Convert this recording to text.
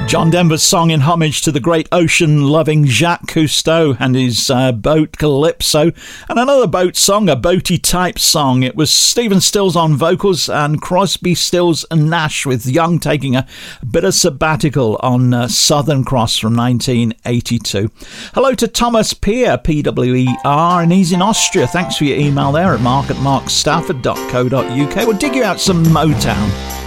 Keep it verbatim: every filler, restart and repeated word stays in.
John Denver's song in homage to the great ocean-loving Jacques Cousteau and his uh, boat Calypso, and another boat song, a boaty-type song. It was Stephen Stills on vocals and Crosby, Stills and Nash, with Young taking a bit of sabbatical on uh, Southern Cross from nineteen eighty-two. Hello to Thomas Peer, P W E R, and he's in Austria. Thanks for your email there at mark at mark stafford dot co dot uk. We'll dig you out some Motown.